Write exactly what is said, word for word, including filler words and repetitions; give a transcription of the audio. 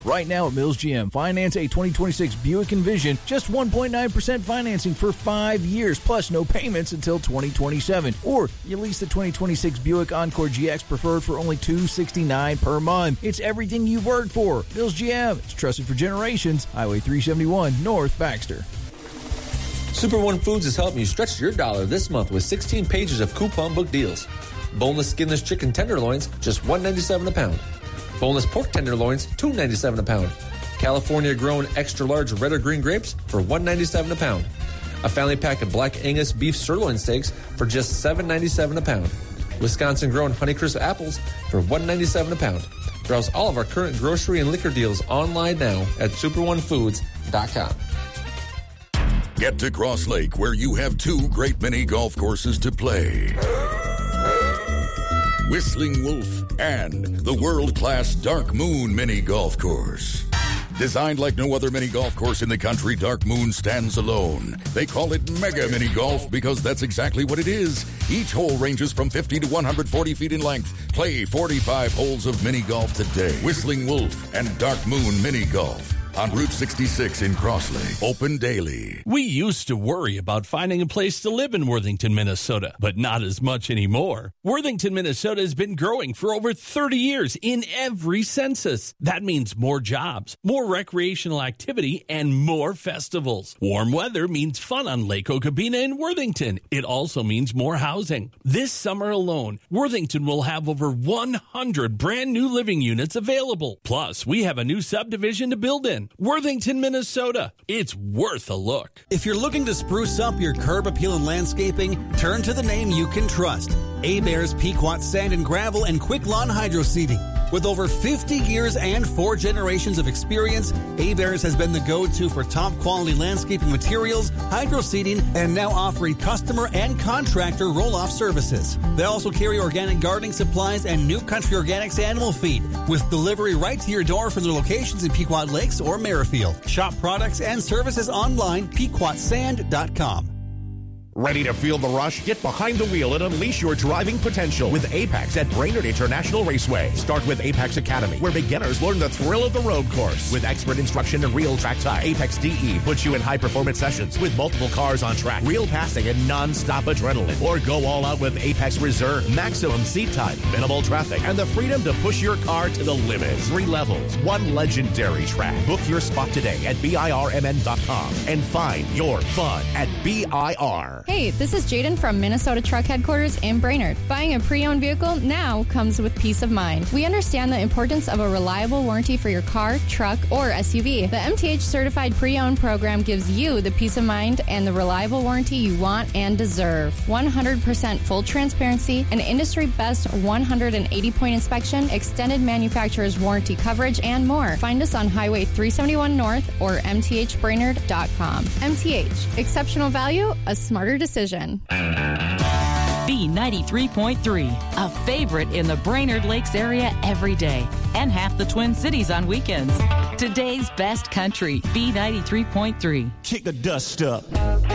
Right now at Mills G M, finance a twenty twenty-six Buick Envision, just one point nine percent financing for five years, plus no payments until twenty twenty-seven. Or you lease the twenty twenty-six Buick Encore G X Preferred for only two hundred sixty-nine dollars per month. It's everything you've worked for. Mills G M, it's trusted for generations. Highway three seventy-one, North Baxter. Super One Foods is helping you stretch your dollar this month with sixteen pages of coupon book deals. Boneless, skinless chicken tenderloins, just one dollar and ninety-seven cents a pound. Boneless pork tenderloins, two dollars and ninety-seven cents a pound. California-grown extra-large red or green grapes for one dollar and ninety-seven cents a pound. A family pack of Black Angus beef sirloin steaks for just seven dollars and ninety-seven cents a pound. Wisconsin-grown Honeycrisp apples for one dollar and ninety-seven cents a pound. Browse all of our current grocery and liquor deals online now at super one foods dot com. Get to Cross Lake, where you have two great mini golf courses to play. Whistling Wolf and the world-class Dark Moon Mini Golf Course. Designed like no other mini golf course in the country, Dark Moon stands alone. They call it Mega Mini Golf because that's exactly what it is. Each hole ranges from fifty to one hundred forty feet in length. Play forty-five holes of mini golf today. Whistling Wolf and Dark Moon Mini Golf. On Route sixty-six in Cross Lake. Open daily. We used to worry about finding a place to live in Worthington, Minnesota, but not as much anymore. Worthington, Minnesota has been growing for over thirty years in every census. That means more jobs, more recreational activity, and more festivals. Warm weather means fun on Lake Okabena in Worthington. It also means more housing. This summer alone, Worthington will have over one hundred brand new living units available. Plus, we have a new subdivision to build in. Worthington, Minnesota. It's worth a look. If you're looking to spruce up your curb appeal and landscaping, turn to the name you can trust. Hebert's Pequot Sand and Gravel and Quick Lawn Hydro Seeding. With over fifty years and four generations of experience, Hebert's has been the go-to for top quality landscaping materials, hydro seeding, and now offering customer and contractor roll-off services. They also carry organic gardening supplies and New Country Organics animal feed, with delivery right to your door from their locations in Pequot Lakes or Merrifield. Shop products and services online, pequot sand dot com. Ready to feel the rush? Get behind the wheel and unleash your driving potential with Apex at Brainerd International Raceway. Start with Apex Academy, where beginners learn the thrill of the road course. With expert instruction and real track time, Apex D E puts you in high-performance sessions with multiple cars on track, real passing, and non-stop adrenaline. Or go all out with Apex Reserve. Maximum seat time, minimal traffic, and the freedom to push your car to the limit. Three levels, one legendary track. Book your spot today at B I R M N dot com and find your fun at B I R. Hey, this is Jaden from Minnesota Truck Headquarters in Brainerd. Buying a pre-owned vehicle now comes with peace of mind. We understand the importance of a reliable warranty for your car, truck, or S U V. The M T H Certified Pre-Owned program gives you the peace of mind and the reliable warranty you want and deserve. one hundred percent full transparency, an industry-best one hundred eighty point inspection, extended manufacturer's warranty coverage, and more. Find us on Highway three seventy-one North or M T H Brainerd dot com. M T H, exceptional value, a smarter decision. B ninety-three point three, a favorite in the Brainerd Lakes area every day and half the Twin Cities on weekends. Today's best country, B ninety-three point three. Kick the dust up.